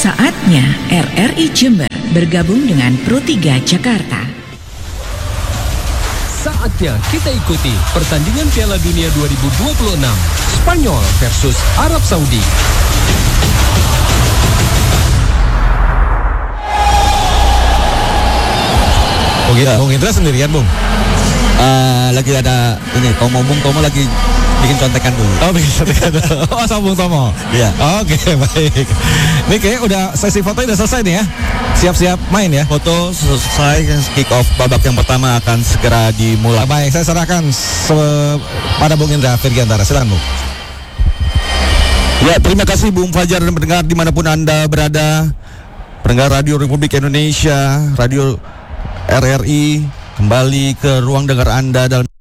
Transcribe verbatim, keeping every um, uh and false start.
Saatnya R R I Jember bergabung dengan Pro tiga Jakarta. Saatnya kita ikuti pertandingan Piala Dunia dua ribu dua puluh enam Spanyol versus Arab Saudi. Bung, ya. Bung Indra sendirian, Bung? Uh, lagi ada ini, Tomo Bung Tomo lagi bikin contekan dulu. Oh, bikin contekan dulu. Oh, sama Bung Tomo? Iya. Oke, okay, baik. Ini kayaknya udah sesi foto udah selesai nih ya? Siap-siap main ya? Foto selesai, kick off babak yang pertama akan segera dimulai. Ah, baik, saya serahkan pada Bung Indra Firgiantara. Silakan, Bung. Ya, terima kasih Bung Fajar dan pendengar dimanapun Anda berada. Pendengar Radio Republik Indonesia, Radio R R I, kembali ke ruang dengar Anda dalam